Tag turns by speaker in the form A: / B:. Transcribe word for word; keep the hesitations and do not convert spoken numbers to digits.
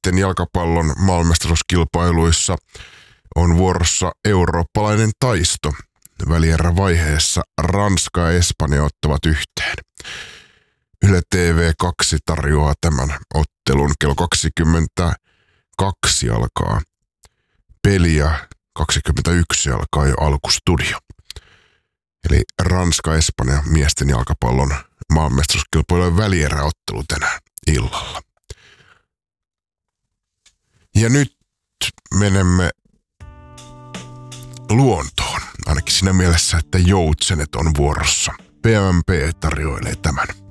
A: miesten jalkapallon maailmanmestaruuskilpailuissa on vuorossa eurooppalainen taisto. Välierävaiheessa Ranska ja Espanja ottavat yhteen. Yle T V kaksi tarjoaa tämän ottelun. Kello kaksikymmentäkaksi alkaa peli ja kaksikymmentäyksi alkaa jo alkustudio. Eli Ranska-Espanja miesten jalkapallon maailmanmestaruuskilpailujen välieräottelu tänään illalla. Ja nyt menemme luontoon, ainakin siinä mielessä, että joutsenet on vuorossa. P M P tarjoilee tämän.